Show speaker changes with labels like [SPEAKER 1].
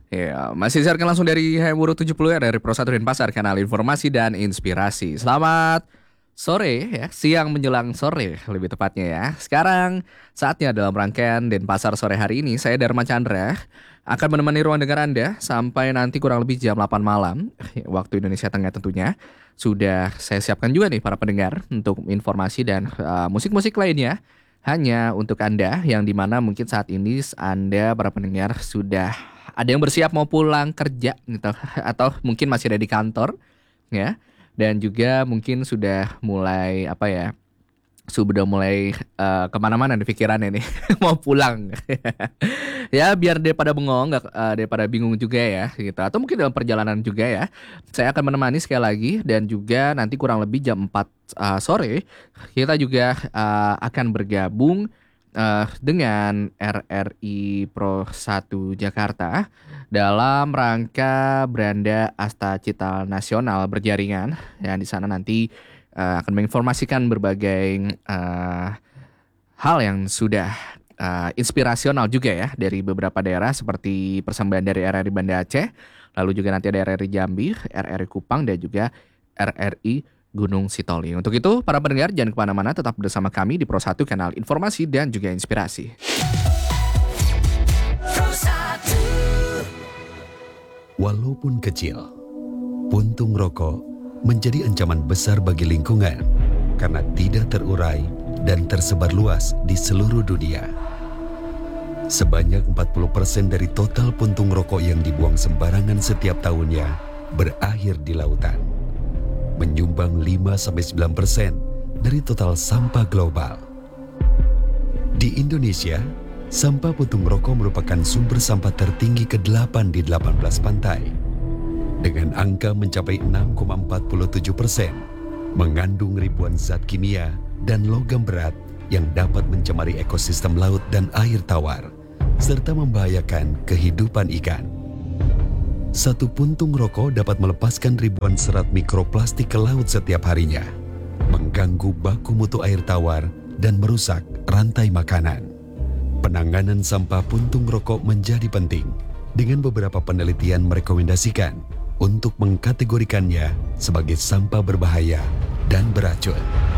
[SPEAKER 1] Ya, masih siarkan langsung dari Hemuru 70 ya, dari Pro 1 Denpasar, kanal informasi dan inspirasi. Selamat sore ya, siang menjelang sore lebih tepatnya ya. Sekarang saatnya dalam rangkaian Denpasar sore hari ini, saya Dharma Chandra akan menemani ruang dengar Anda sampai nanti kurang lebih jam 8 malam, waktu Indonesia Tengah tentunya. Sudah saya siapkan juga nih para pendengar untuk informasi dan musik-musik lainnya. Hanya untuk Anda yang dimana mungkin saat ini Anda para pendengar sudah ada yang bersiap mau pulang kerja gitu atau mungkin masih ada di kantor ya, dan juga mungkin sudah mulai apa ya, sudah mulai kemana-mana di pikirannya nih mau pulang ya, biar daripada bengong nggak daripada bingung juga ya gitu, atau mungkin dalam perjalanan juga ya, saya akan menemani sekali lagi. Dan juga nanti kurang lebih jam 4 sore kita juga akan bergabung dengan RRI Pro 1 Jakarta dalam rangka Beranda Asta Cita Nasional berjaringan. Dan di sana nanti akan menginformasikan berbagai hal yang sudah inspirasional juga ya dari beberapa daerah, seperti persembahan dari RRI Banda Aceh, lalu juga nanti ada RRI Jambi, RRI Kupang, dan juga RRI Gunung Sitoli. Untuk itu, para pendengar jangan kemana-mana, tetap bersama kami di Pro 1, kanal informasi dan juga inspirasi.
[SPEAKER 2] Walaupun kecil, puntung rokok menjadi ancaman besar bagi lingkungan karena tidak terurai dan tersebar luas di seluruh dunia. Sebanyak 40% dari total puntung rokok yang dibuang sembarangan setiap tahunnya berakhir di lautan, menyumbang 5-9% dari total sampah global. Di Indonesia, sampah puntung rokok merupakan sumber sampah tertinggi ke-8 di 18 pantai, dengan angka mencapai 6,47%, mengandung ribuan zat kimia dan logam berat yang dapat mencemari ekosistem laut dan air tawar, serta membahayakan kehidupan ikan. Satu puntung rokok dapat melepaskan ribuan serat mikroplastik ke laut setiap harinya, mengganggu baku mutu air tawar dan merusak rantai makanan. Penanganan sampah puntung rokok menjadi penting, dengan beberapa penelitian merekomendasikan untuk mengkategorikannya sebagai sampah berbahaya dan beracun.